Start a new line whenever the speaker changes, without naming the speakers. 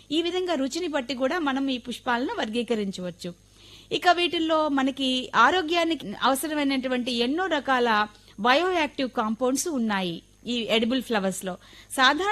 ఈ విధంగా రుచిని బట్టి కూడా మనం ఈ పుష్పాలను వర్గీకరించవచ్చు. ఇక వీటిల్లో మనకి ఆరోగ్యానికి అవసరమైనటువంటి ఎన్నో రకాల బయోయాక్టివ్ కాంపౌండ్స్ ఉన్నాయి ఈ ఎడిబుల్ ఫ్లవర్స్ లో. సాధారణ